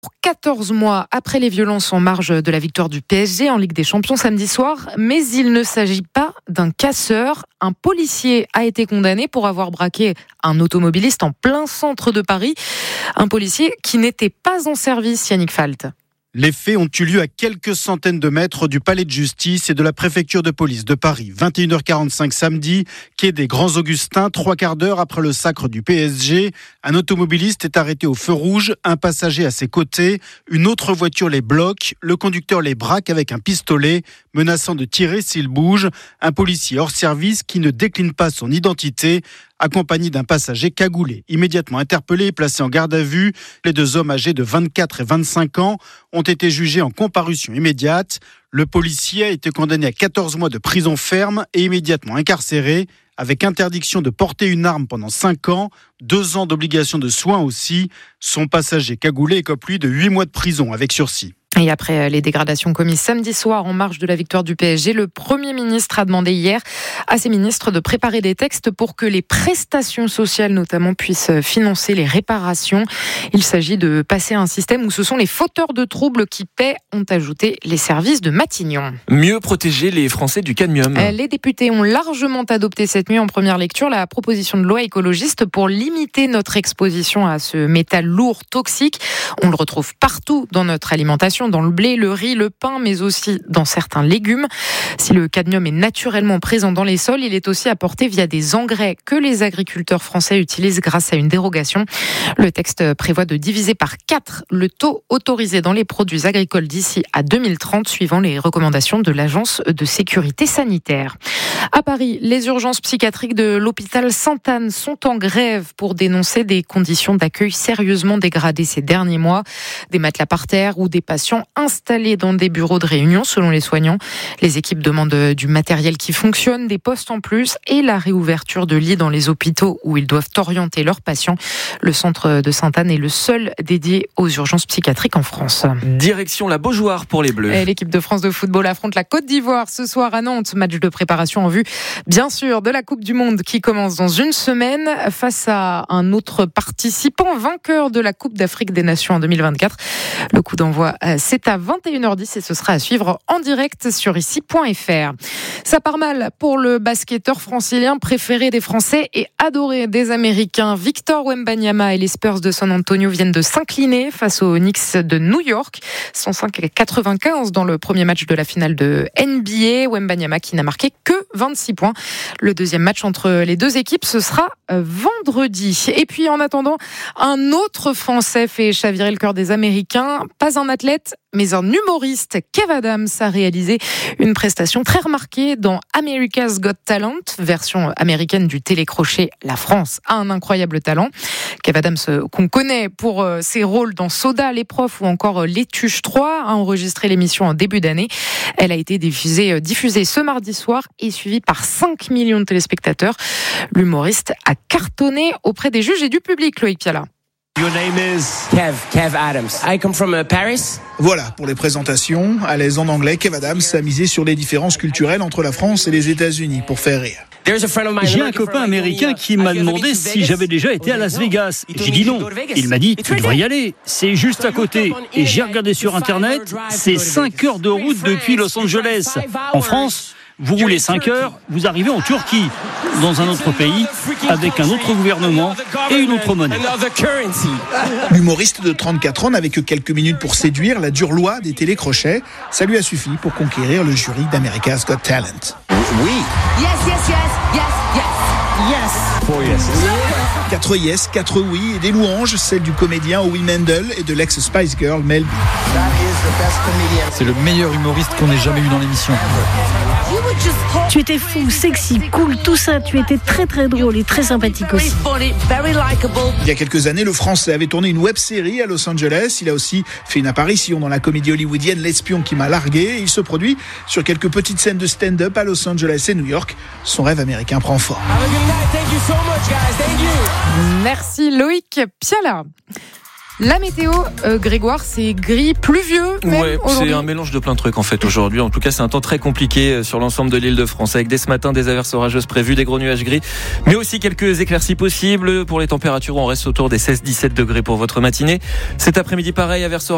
14 mois après les violences en marge de la victoire du PSG en Ligue des Champions samedi soir, mais il ne s'agit pas d'un casseur. Un policier a été condamné pour avoir braqué un automobiliste en plein centre de Paris. Un policier qui n'était pas en service, Yannick Falt. Les faits ont eu lieu à quelques centaines de mètres du palais de justice et de la préfecture de police de Paris. 21h45 samedi, quai des Grands Augustins, 3/4 d'heure après le sacre du PSG. Un automobiliste est arrêté au feu rouge, un passager à ses côtés. Une autre voiture les bloque. Le conducteur les braque avec un pistolet, menaçant de tirer s'il bouge. Un policier hors service qui ne décline pas son identité, accompagné d'un passager cagoulé. Immédiatement interpellé et placé en garde à vue, les deux hommes âgés de 24 et 25 ans ont été jugés en comparution immédiate. Le policier a été condamné à 14 mois de prison ferme et immédiatement incarcéré, avec interdiction de porter une arme pendant 5 ans, 2 ans d'obligation de soins aussi. Son passager cagoulé écope lui de 8 mois de prison avec sursis. Et après les dégradations commises samedi soir en marge de la victoire du PSG, le Premier ministre a demandé hier à ses ministres de préparer des textes pour que les prestations sociales notamment puissent financer les réparations. Il s'agit de passer à un système où ce sont les fauteurs de troubles qui paient, ont ajouté les services de Matignon. Mieux protéger les Français du cadmium. Les députés ont largement adopté cette nuit en première lecture la proposition de loi écologiste pour limiter notre exposition à ce métal lourd toxique. On le retrouve partout dans notre alimentation, dans le blé, le riz, le pain, mais aussi dans certains légumes. Si le cadmium est naturellement présent dans les sols, il est aussi apporté via des engrais que les agriculteurs français utilisent grâce à une dérogation. Le texte prévoit de diviser par 4 le taux autorisé dans les produits agricoles d'ici à 2030, suivant les recommandations de l'Agence de sécurité sanitaire. À Paris, les urgences psychiatriques de l'hôpital Sainte-Anne sont en grève pour dénoncer des conditions d'accueil sérieusement dégradées ces derniers mois. Des matelas par terre ou des patients installés dans des bureaux de réunion, selon les soignants. Les équipes demandent du matériel qui fonctionne, des postes en plus et la réouverture de lits dans les hôpitaux où ils doivent orienter leurs patients. Le centre de Sainte-Anne est le seul dédié aux urgences psychiatriques en France. Direction la Beaujoire pour les Bleus. Et l'équipe de France de football affronte la Côte d'Ivoire ce soir à Nantes. Match de préparation en vue, bien sûr, de la Coupe du Monde qui commence dans une semaine face à un autre participant vainqueur de la Coupe d'Afrique des Nations en 2024. Le coup d'envoi, c'est à 21h10 et ce sera à suivre en direct sur ici.fr. Ça part mal pour le basketteur francilien préféré des Français et adoré des Américains. Victor Wembanyama et les Spurs de San Antonio viennent de s'incliner face aux Knicks de New York. 105-95 dans le premier match de la finale de NBA. Wembanyama qui n'a marqué que 26 points. Le deuxième match entre les deux équipes, ce sera vendredi. Et puis en attendant, un autre Français fait chavirer le cœur des Américains. Pas un athlète, mais un humoriste. Kev Adams a réalisé une prestation très remarquée dans America's Got Talent, version américaine du télécrochet La France a un incroyable talent. Kev Adams, qu'on connaît pour ses rôles dans Soda, Les Profs ou encore Les Tuches 3, a enregistré l'émission en début d'année. Elle a été diffusée ce mardi soir et suivie par 5 millions de téléspectateurs. L'humoriste a cartonné auprès des juges et du public, Loïc Piala. Your name is Kev Adams. I come from Paris. Voilà, pour les présentations, à l'aise en anglais, Kev Adams a misé sur les différences culturelles entre la France et les États-Unis pour faire rire. J'ai un copain américain qui m'a demandé si j'avais déjà été à Las Vegas. J'ai dit non. Il m'a dit, tu devrais y aller. C'est juste à côté. Et j'ai regardé sur Internet, c'est 5 heures de route depuis Los Angeles. En France, vous roulez 5 heures, vous arrivez en Turquie, dans un autre pays, avec un autre gouvernement et une autre monnaie. L'humoriste de 34 ans n'avait que quelques minutes pour séduire la dure loi des télécrochets. Ça lui a suffi pour conquérir le jury d'America's Got Talent. Oui. Yes, yes, yes, yes, yes, yes. 4 yes. 4 yes, 4 oui et des louanges, celles du comédien Howie Mandel et de l'ex-Spice Girl Mel B. C'est le meilleur humoriste qu'on ait jamais eu dans l'émission. Tu étais fou, sexy, cool, tout ça. Tu étais très très drôle et très sympathique aussi. Il y a quelques années, le Français avait tourné une web-série à Los Angeles. Il a aussi fait une apparition dans la comédie hollywoodienne L'espion qui m'a largué. Il se produit sur quelques petites scènes de stand-up à Los Angeles et New York. Son rêve américain prend forme. Merci Loïc Piala. La météo, Grégoire, c'est gris, pluvieux même aujourd'hui. C'est un mélange de plein de trucs en fait aujourd'hui. En tout cas, c'est un temps très compliqué sur l'ensemble de l'Île-de-France avec dès ce matin des averses orageuses prévues, des gros nuages gris, mais aussi quelques éclaircies possibles. Pour les températures, on reste autour des 16-17 degrés pour votre matinée. Cet après-midi, pareil, averses orageuses.